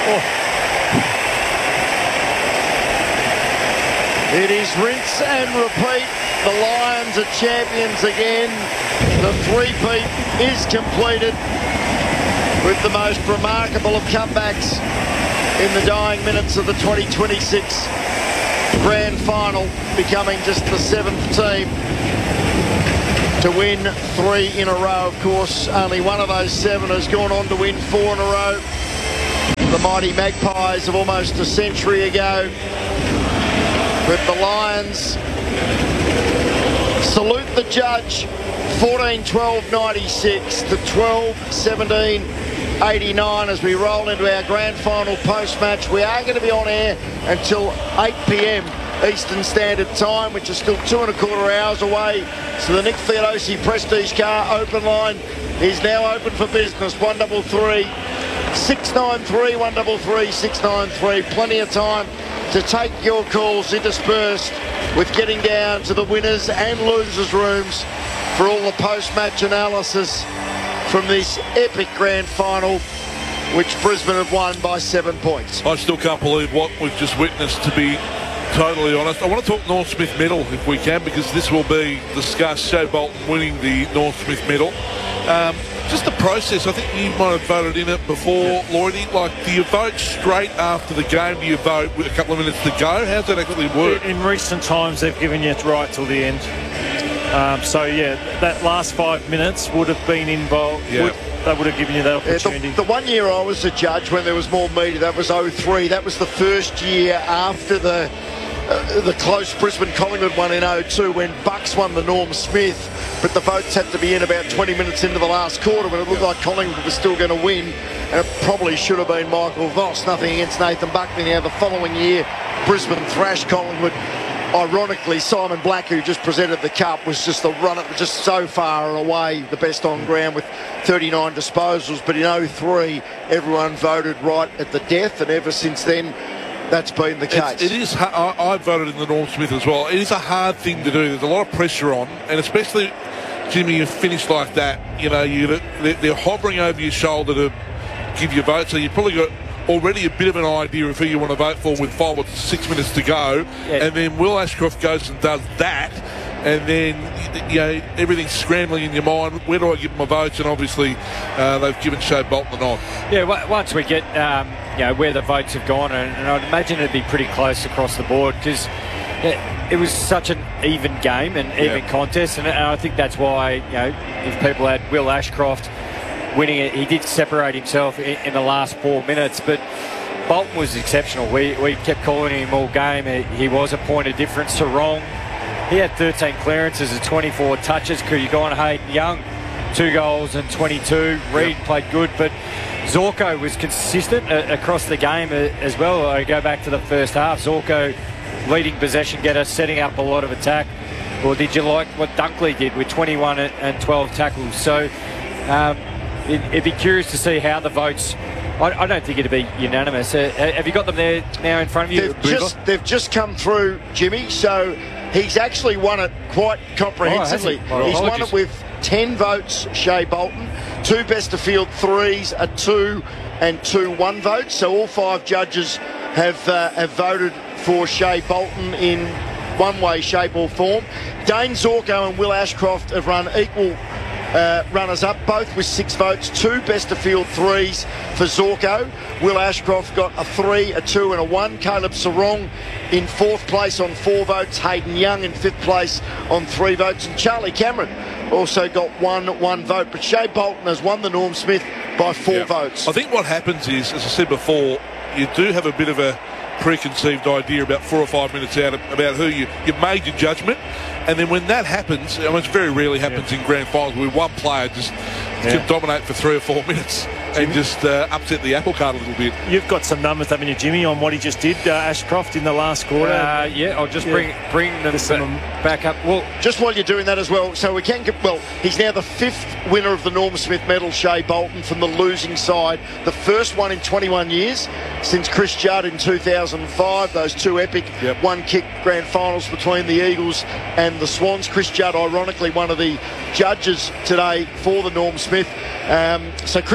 It is rinse and repeat. The Lions are champions again. The three-peat is completed with the most remarkable of comebacks in the dying minutes of the 2026 Grand Final, becoming just the seventh team to win 3 in a row. Of course, only one of those 7 has gone on to win 4 in a row. The mighty Magpies of almost a century ago. But the Lions salute the judge, 14-12-96 to 12-17-89 as we roll into our grand final post-match. We are going to be on air until 8 p.m. Eastern Standard Time, which is still 2.25 hours away. So the Nick Theodosi Prestige Car open line is now open for business. 133 693 133 693. Plenty of time to take your calls interspersed with getting down to the winners and losers rooms for all the post-match analysis from this epic grand final, which Brisbane have won by 7 points. I still can't believe what we've just witnessed, to be totally honest. I want to talk Norm Smith medal if we can, because this will be discussed. Shai Bolton winning the Norm Smith medal. Just the process, I think you might have voted in it before, Lloydie. Like, do you vote straight after the game? Do you vote with a couple of minutes to go? How's that actually work? In recent times, they've given you it right till the end. So, yeah, that last 5 minutes would have been involved. Yeah. They would have given you that opportunity. The 1 year I was a judge when there was more media, that was 03. That was the first year after the close Brisbane Collingwood one in 02 when Bucks won the Norm Smith, but the votes had to be in about 20 minutes into the last quarter when it looked like Collingwood was still going to win, and it probably should have been Michael Voss. Nothing against Nathan Buckley. Now the following year, Brisbane thrashed Collingwood. Ironically, Simon Black, who just presented the cup, was just the runner, just so far and away the best on ground with 39 disposals. But in 03, everyone voted right at the death, and ever since then, that's been the case. It is. I voted in the Norm Smith as well. It is a hard thing to do. There's a lot of pressure on, and especially, Jimmy, you finish like that. You know, they're hovering over your shoulder to give you a vote, so you've probably got already a bit of an idea of who you want to vote for with 5 or 6 minutes to go. Yeah. And then Will Ashcroft goes and does that, and then, you know, everything's scrambling in your mind. Where do I give my votes? And obviously, they've given Shai Bolton the nod. Yeah, once we get, you know, where the votes have gone, and I'd imagine it'd be pretty close across the board, because it was such an even game and even contest, and I think that's why, you know, if people had Will Ashcroft winning it, he did separate himself in the last 4 minutes, but Bolton was exceptional. We kept calling him all game. He was a point of difference to Wrong. He had 13 clearances and 24 touches. Could you go on Hayden Young? 2 goals and 22. Reid played good, but Zorko was consistent across the game as well. I go back to the first half. Zorko leading possession getter, setting up a lot of attack. Or did you like what Dunkley did with 21 and 12 tackles? So it'd be curious to see how the votes. I don't think it'd be unanimous. Have you got them there now in front of you? They've just come through, Jimmy. So he's actually won it quite comprehensively. He's won it with 10 votes, Shai Bolton. 2 best of field threes, a 2 and 2-1 votes. So all 5 judges have voted for Shai Bolton in one way, shape or form. Dane Zorko and Will Ashcroft have run equal runners-up, both with 6 votes. 2 best-of-field threes for Zorko. Will Ashcroft got a 3, a 2 and a 1. Caleb Sarong in 4th place on 4 votes. Hayden Young in 5th place on 3 votes. And Charlie Cameron also got one vote. But Shai Bolton has won the Norm Smith by 4 votes. I think what happens is, as I said before, you do have a bit of a preconceived idea about 4 or 5 minutes out about who you've made your judgment, and then when that happens, I mean, it very rarely happens in grand finals where one player just can dominate for 3 or 4 minutes and just upset the apple cart a little bit. You've got some numbers, haven't you, Jimmy, on what he just did, Ashcroft, in the last quarter? I'll just bring them back up. Well, just while you're doing that as well, so we can get, he's now the 5th winner of the Norm Smith medal, Shai Bolton, from the losing side. The first one in 21 years since Chris Judd in 2005, those 2 epic one-kick grand finals between the Eagles and the Swans. Chris Judd, ironically, one of the judges today for the Norm Smith. So Chris Judd in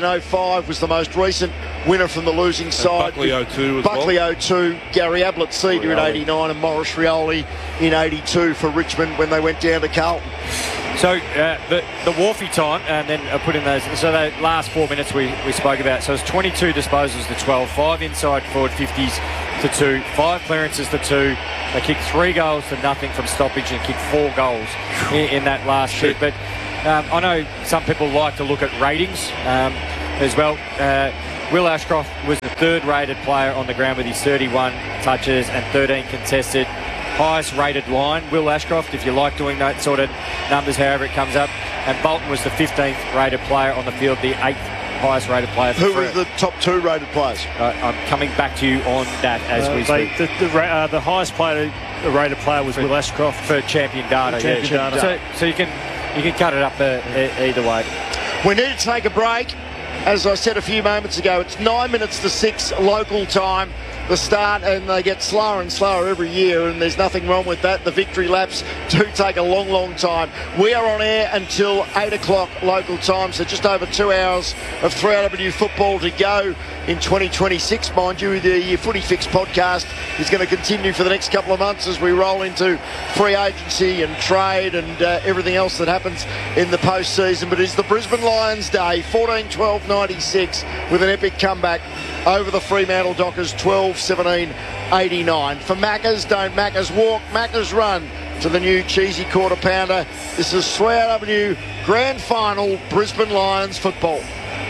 05 was the most recent winner from the losing side. Buckley 02 as Buckley well. 02, Gary Ablett Senior in 89 and Morris Rioli in 82 for Richmond when they went down to Carlton. So the Wharfie time, and then I put in those. So the last 4 minutes we spoke about. So it's 22 disposals to 12, 5 inside forward 50s to 2, 5 clearances to 2. They kicked 3 goals to nothing from stoppage and kicked 4 goals in that last bit. But I know some people like to look at ratings as well. Will Ashcroft was the 3rd rated player on the ground with his 31 touches and 13 contested. Highest rated line, Will Ashcroft, if you like doing that sort of numbers, however it comes up. And Bolton was the 15th rated player on the field, the 8th highest rated player. Who were the top 2 rated players? I'm coming back to you on that as we speak. The highest rated player was Will Ashcroft for champion data. Data. So you can cut it up either way. We need to take a break. As I said a few moments ago, it's 9 minutes to 6 local time. The start, and they get slower and slower every year, and there's nothing wrong with that. The victory laps do take a long, long time. We are on air until 8 o'clock local time, so just over 2 hours of 3AW football to go in 2026. Mind you, the Footy Fix podcast is going to continue for the next couple of months as we roll into free agency and trade and everything else that happens in the postseason. But it's the Brisbane Lions Day, 14-12-96, with an epic comeback over the Fremantle Dockers, 12-17-89. For Maccas, don't Maccas walk, Maccas run to the new cheesy quarter pounder. This is 3AW Grand Final, Brisbane Lions football.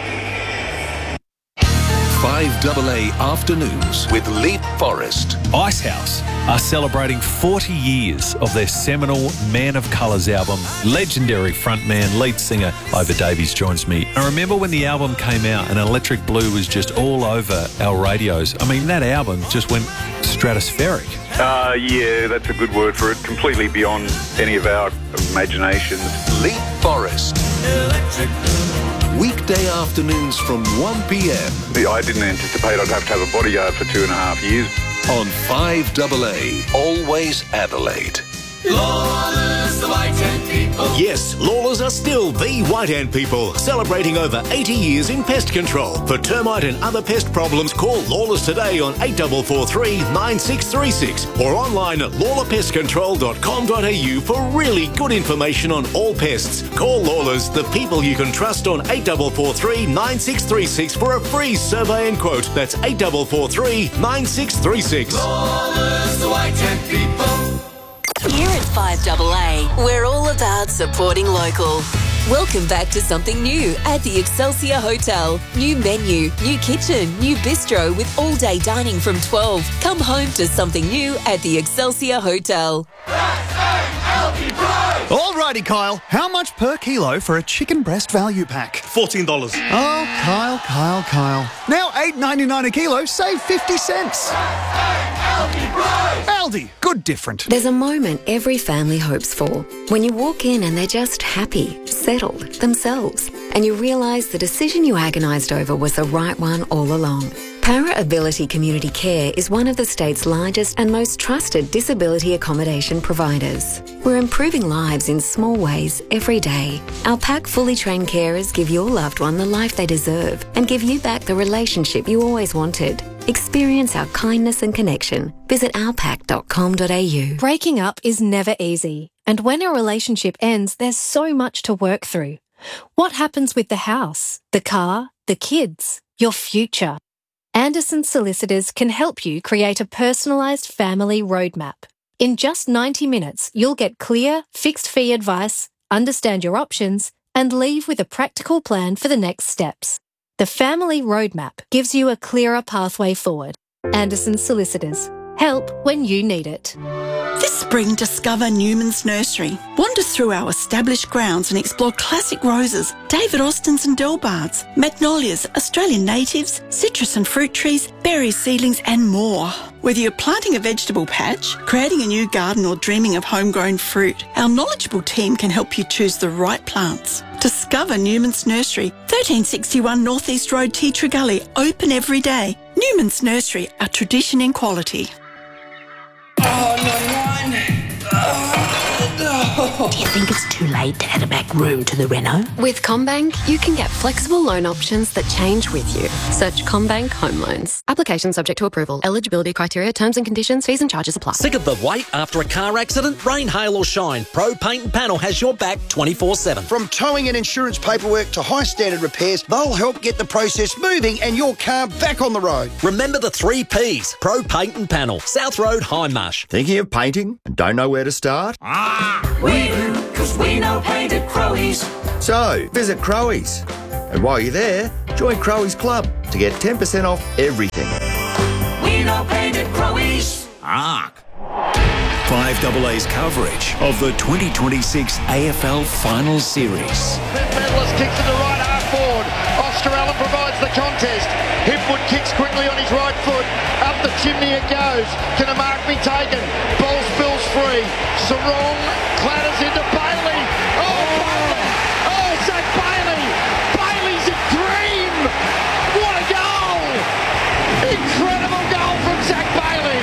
5AA Afternoons with Leap Forest. Icehouse are celebrating 40 years of their seminal Man of Colours album. Legendary frontman, lead singer Ivor Davies joins me. I remember when the album came out and Electric Blue was just all over our radios. I mean, that album just went stratospheric. Yeah, that's a good word for it. Completely beyond any of our imaginations. Leap Forest. Weekday afternoons from 1 p.m. I didn't anticipate I'd have to have a bodyguard for 2.5 years. On 5AA, always Adelaide. Lawlers, the White Ant People. Yes, Lawlers are still the White Ant People, celebrating over 80 years in pest control. For termite and other pest problems, call Lawlers today on 8443 9636 or online at lawlerpestcontrol.com.au for really good information on all pests. Call Lawlers, the people you can trust, on 8443 9636 for a free survey and quote. That's 8443 9636. Lawlers, the White Ant People. Here at 5AA, we're all about supporting local. Welcome back to something new at the Excelsior Hotel. New menu, new kitchen, new bistro with all-day dining from 12. Come home to something new at the Excelsior Hotel. Alrighty, Kyle. How much per kilo for a chicken breast value pack? $14. Oh, Kyle. Now $8.99 a kilo, save 50 cents. Aldi, good different. There's a moment every family hopes for. When you walk in and they're just happy, settled, themselves, and you realise the decision you agonised over was the right one all along. Para Ability Community Care is one of the state's largest and most trusted disability accommodation providers. We're improving lives in small ways every day. Our PAC fully trained carers give your loved one the life they deserve and give you back the relationship you always wanted. Experience our kindness and connection. Visit ourpac.com.au. Breaking up is never easy, and when a relationship ends, there's so much to work through. What happens with the house, the car, the kids, your future? Anderson Solicitors can help you create a personalised family roadmap. In just 90 minutes, you'll get clear, fixed-fee advice, understand your options, and leave with a practical plan for the next steps. The Family Roadmap gives you a clearer pathway forward. Anderson Solicitors. Help when you need it. This spring, discover Newman's Nursery. Wander through our established grounds and explore classic roses, David Austins and Delbards, magnolias, Australian natives, citrus and fruit trees, berry seedlings and more. Whether you're planting a vegetable patch, creating a new garden or dreaming of homegrown fruit, our knowledgeable team can help you choose the right plants. Discover Newman's Nursery, 1361 North East Road, Teacher Gully, open every day. Newman's Nursery, a tradition in quality. Oh, no. think it's too late to add a back room to the reno? With CommBank, you can get flexible loan options that change with you. Search CommBank Home Loans. Application subject to approval. Eligibility criteria, terms and conditions, fees and charges apply. Sick of the wait after a car accident? Rain, hail or shine, Pro Paint and Panel has your back 24/7. From towing and insurance paperwork to high standard repairs, they'll help get the process moving and your car back on the road. Remember the 3 Ps. Pro Paint and Panel, South Road, Hindmarsh. Thinking of painting and don't know where to start? We do, because we know paint at Crowies. So, visit Crowies. And while you're there, join Crowies Club to get 10% off everything. We know paint at Crowies. 5AA's coverage of the 2026 AFL Final Series. Medalist kicks to the right half forward. Osterallen provides the contest. Hipwood kicks quickly on his right foot. Up the chimney it goes. Can a mark be taken? Ball spills free. Sarong clatters into Bailey. Oh, Bailey! Oh, Zach Bailey! Bailey's a dream! What a goal! Incredible goal from Zach Bailey!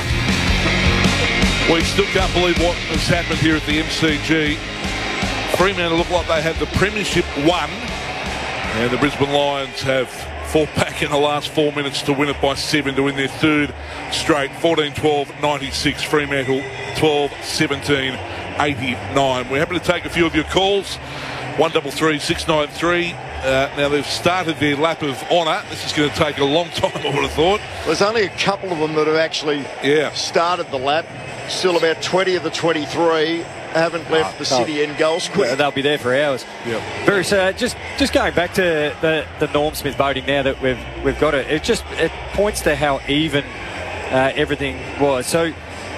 We still can't believe what has happened here at the MCG. Fremantle look like they had the premiership won, and the Brisbane Lions have fought back in the last 4 minutes to win it by 7 to win their third straight. 14-12-96, Fremantle 12-17-89. We're happy to take a few of your calls. 133-693. Now they've started their lap of honour. This is going to take a long time, I would have thought. There's only a couple of them that have actually started the lap. Still about 20 of the 23 haven't left the city end goal square. They'll be there for hours. Very just going back to the Norm Smith voting now that we've got it. It points to how even everything was. So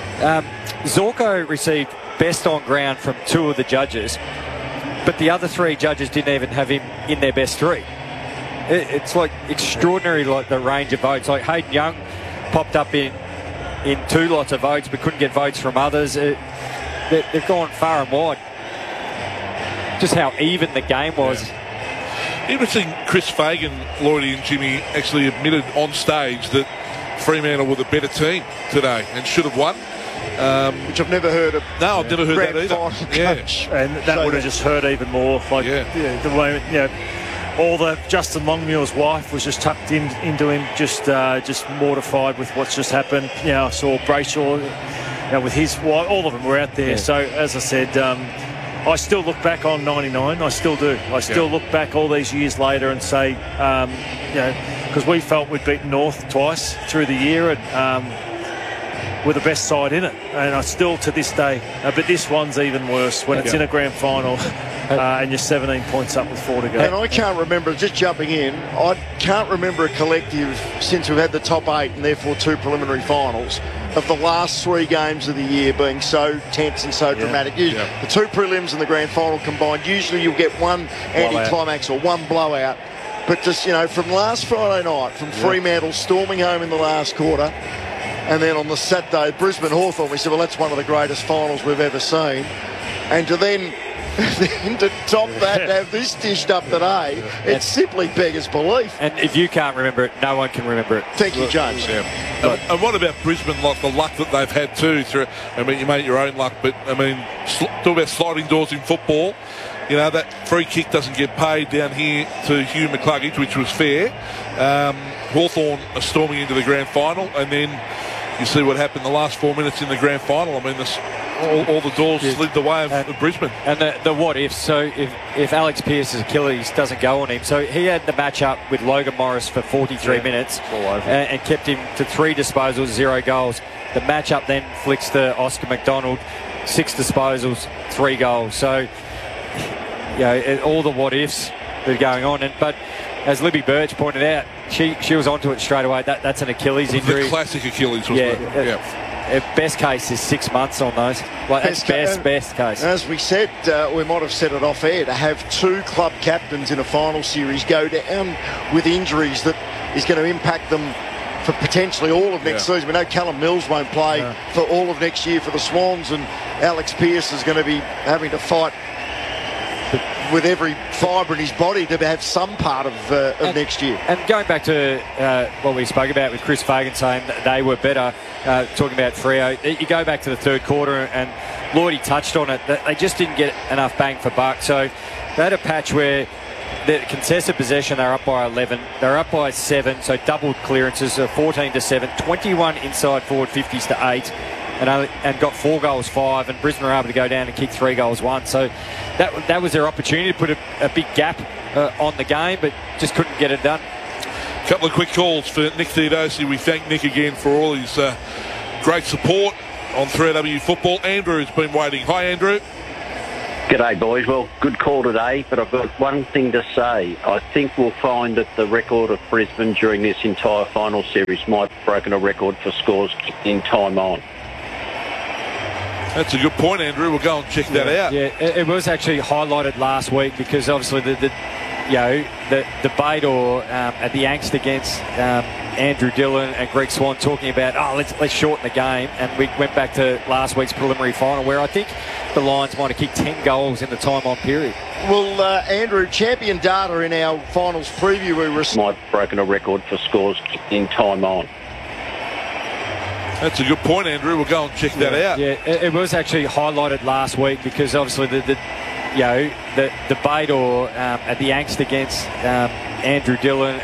Zorko received best on ground from 2 of the judges, but the other 3 judges didn't even have him in their best 3. It's like extraordinary, like the range of votes. Like Hayden Young popped up in 2 lots of votes but couldn't get votes from others. They've gone far and wide. Just how even the game was. Interesting, Chris Fagan, Lloydie and Jimmy actually admitted on stage that Fremantle were the better team today and should have won. Which I've never heard of. No, I've never heard that either. And that would have just hurt even more. Like the way, all the Justin Longmuir's wife was just tucked into him, just mortified with what's just happened. I saw Brayshaw, with his wife. All of them were out there. So as I said, I still look back on 99. I still do. I still look back all these years later and say, because we felt we'd beaten North twice through the year and we're the best side in it. And I still to this day, but this one's even worse when it's in a grand final. And you're 17 points up with 4 to go. And I can't remember, just jumping in, I can't remember a collective since we've had the top 8 and therefore 2 preliminary finals of the last 3 games of the year being so tense and so dramatic. The 2 prelims and the grand final combined, usually you'll get one anti-climax or one blowout. But just, from last Friday night, from Fremantle storming home in the last quarter, and then on the Saturday, Brisbane Hawthorn, we said, well, that's one of the greatest finals we've ever seen. And to then to top that, to have this dished up today, it simply beggars belief. And if you can't remember it, no one can remember it. Thank you, James. And what about Brisbane, like the luck that they've had too? You made your own luck, but talk about sliding doors in football. That free kick doesn't get paid down here to Hugh McCluggage, which was fair. Hawthorn are storming into the grand final, and then you see what happened the last 4 minutes in the grand final. All the doors slid the way of Brisbane. And the what if, so if Alex Pearce's Achilles doesn't go on him, so he had the match up with Logan Morris for 43 minutes and kept him to 3 disposals, 0 goals. The match up then flicks to Oscar McDonald, 6 disposals, 3 goals. So, all the what ifs that are going on. But as Libby Birch pointed out, she was onto it straight away. That's an Achilles injury. The classic Achilles, wasn't it? Best case is 6 months on those. Best case. As we said, we might have said it off air, to have 2 club captains in a final series go down with injuries that is going to impact them for potentially all of next season. We know Callum Mills won't play for all of next year for the Swans, and Alex Pearce is going to be having to fight with every fibre in his body to have some part of next year. And going back to what we spoke about with Chris Fagan saying that they were better, talking about Freo, you go back to the third quarter and Lloydie touched on it, that they just didn't get enough bang for buck. So they had a patch where the contested possession, they're up by 11. They're up by 7, so doubled clearances, 14-7, 21 inside forward 50s to 8, and got 4 goals 5, and Brisbane were able to go down and kick 3 goals 1. So that was their opportunity to put a big gap on the game, but just couldn't get it done. A couple of quick calls for Nick Theodosi. We thank Nick again for all his great support on 3AW football. Andrew's been waiting. Hi, Andrew. G'day, boys. Well, good call today, but I've got one thing to say. I think we'll find that the record of Brisbane during this entire final series might have broken a record for scores kicked in time on. That's a good point, Andrew. We'll go and check that out. Yeah, it was actually highlighted last week because obviously the debate or the angst against Andrew Dillon and Greg Swan talking about, let's shorten the game, and we went back to last week's preliminary final where I think the Lions might have kicked 10 goals in the time-on period. Well, Andrew, champion data in our finals preview we received might have broken a record for scores kicked in time on. That's a good point, Andrew. We'll go and check that out. Yeah, it was actually highlighted last week because obviously the debate or the angst against Andrew Dillon